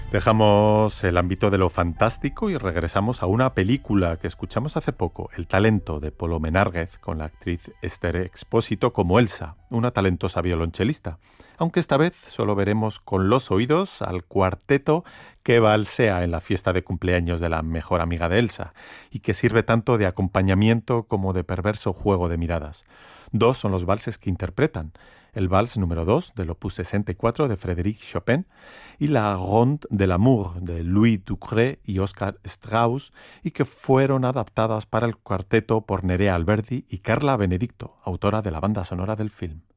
Dejamos el ámbito de lo fantástico y regresamos a una película que escuchamos hace poco, El talento de Polo Menárguez, con la actriz Esther Expósito como Elsa, una talentosa violonchelista. Aunque esta vez solo veremos con los oídos al cuarteto que balsea en la fiesta de cumpleaños de la mejor amiga de Elsa y que sirve tanto de acompañamiento como de perverso juego de miradas. Dos son los valses que interpretan: el vals número 2 del opus 64 de Frédéric Chopin y la Ronde de l'amour de Louis Ducré y Oscar Strauss, y que fueron adaptadas para el cuarteto por Nerea Alberdi y Carla Benedicto, autora de la banda sonora del film.